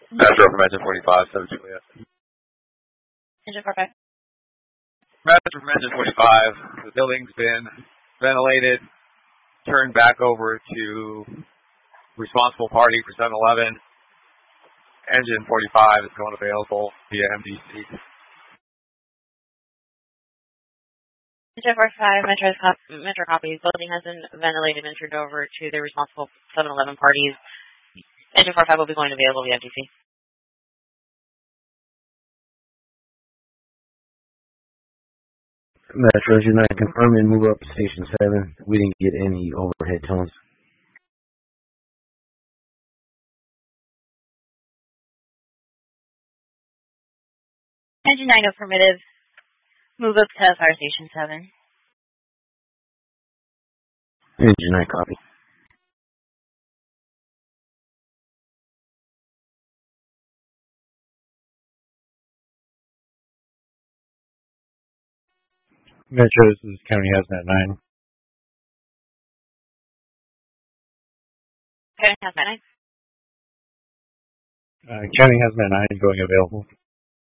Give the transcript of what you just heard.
Metro from engine 45, 7 Juliet. Engine 45. Metro from engine 45. The building's been ventilated, turned back over to responsible party for 7-Eleven. Engine 45 is going available via MDC. Engine 45, Metro copies. Building has been ventilated and turned over to the responsible 7-Eleven parties. Engine 45 will be going available via MDC. Metro, you're not confirming move up to Station 7. We didn't get any overhead tones. Engine 9 affirmative. Move up to Fire Station 7. Engine 9 copy. Metro, this is County Hazmat 9. County Hazmat 9. County Hazmat 9 going available.